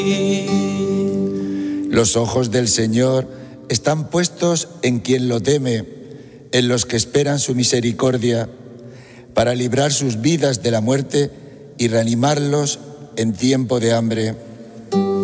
Los ojos del Señor están puestos en quien lo teme, en los que esperan su misericordia, para librar sus vidas de la muerte y reanimarlos en tiempo de hambre.